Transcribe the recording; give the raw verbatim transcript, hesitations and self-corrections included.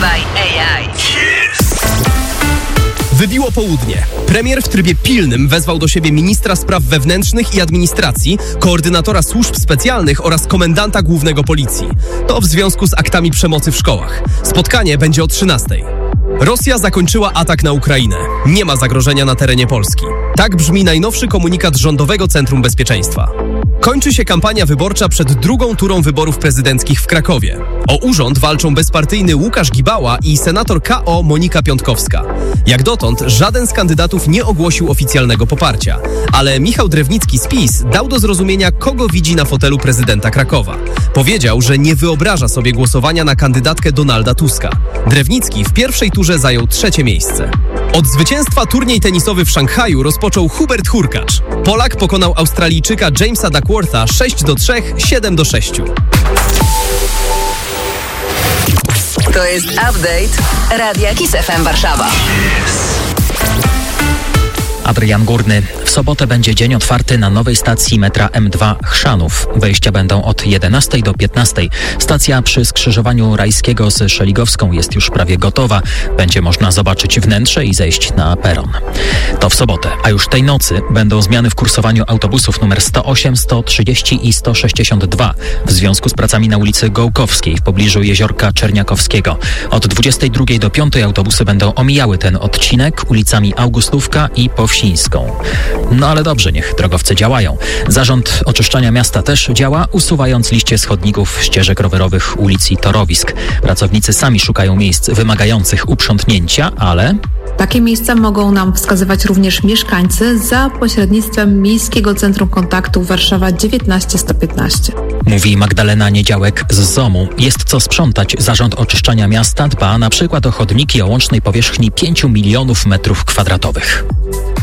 by A I. Wybiło południe. Premier w trybie pilnym wezwał do siebie ministra spraw wewnętrznych i administracji, koordynatora służb specjalnych oraz komendanta głównego policji. To w związku z aktami przemocy w szkołach. Spotkanie będzie o trzynastej. Rosja zakończyła atak na Ukrainę. Nie ma zagrożenia na terenie Polski. Tak brzmi najnowszy komunikat Rządowego Centrum Bezpieczeństwa. Kończy się kampania wyborcza przed drugą turą wyborów prezydenckich w Krakowie. O urząd walczą bezpartyjny Łukasz Gibała i senator K O Monika Piątkowska. Jak dotąd żaden z kandydatów nie ogłosił oficjalnego poparcia, ale Michał Drewnicki z PiS dał do zrozumienia, kogo widzi na fotelu prezydenta Krakowa. Powiedział, że nie wyobraża sobie głosowania na kandydatkę Donalda Tuska. Drewnicki w pierwszej turze zajął trzecie miejsce. Od zwycięstwa turniej tenisowy w Szanghaju rozpoczął Hubert Hurkacz. Polak pokonał Australijczyka Jamesa Duckwortha sześć do trzech, siedem do sześciu. To jest update Radia Kiss F M Warszawa. Adrian Górny. W sobotę będzie dzień otwarty na nowej stacji metra M dwa Chrzanów. Wejścia będą od jedenastej do piętnastej. Stacja przy skrzyżowaniu Rajskiego z Szeligowską jest już prawie gotowa. Będzie można zobaczyć wnętrze i zejść na peron. To w sobotę, a już tej nocy będą zmiany w kursowaniu autobusów numer sto osiem, sto trzydzieści i sto sześćdziesiąt dwa w związku z pracami na ulicy Gołkowskiej w pobliżu Jeziorka Czerniakowskiego. Od dwudziestej drugiej do piątej autobusy będą omijały ten odcinek ulicami Augustówka i Powsińską. No ale dobrze, niech drogowcy działają. Zarząd Oczyszczania Miasta też działa, usuwając liście z chodników, ścieżek rowerowych, ulic i torowisk. Pracownicy sami szukają miejsc wymagających uprzątnięcia, ale... Takie miejsca mogą nam wskazywać również mieszkańcy za pośrednictwem Miejskiego Centrum Kontaktu Warszawa dziewiętnaście sto piętnaście. Mówi Magdalena Niedziałek z ZOMU. Jest co sprzątać. Zarząd Oczyszczania Miasta dba na przykład o chodniki o łącznej powierzchni pięciu milionów metrów kwadratowych.